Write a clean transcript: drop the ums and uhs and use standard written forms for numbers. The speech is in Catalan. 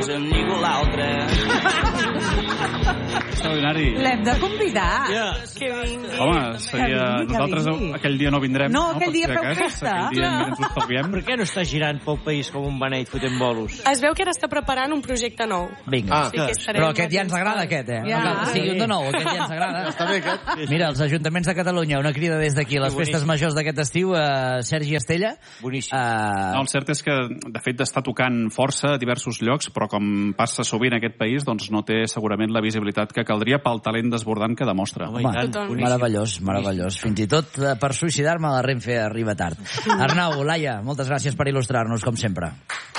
amb ningú l'altre. Extraordinari. L'hem de convidar. Que vingui. Home, seria... Que Nosaltres vingui. aquell dia no vindrem. No, aquell dia Per si feu de cas, festa. Aquell dia ens ho estalviem. Per què no està girant pel país com un beneit fotent bolos? Es veu que ara està preparant un projecte nou. Vinga. Sí que estarem Però aquest ja ens agrada, aquest, eh? Ja. No cal que sigui un de nou, aquest ja ens agrada. Està bé, aquest. Mira, els ajuntaments de Catalunya, una crida des d'aquí a les festes majors d'aquest estiu, Sergi Estella. Boníssim. No, el cert és que, de fet, està tocant força a diversos llocs, però com passa sovint en aquest país, doncs no té segurament la visibilitat que caldria pel talent desbordant que demostra. Home, i tant. Totalment. Meravellós, meravellós. Fins i tot per suïcidar-me la Renfe arriba tard. Arnau, Laia, moltes gràcies per il·lustrar-nos, com sempre.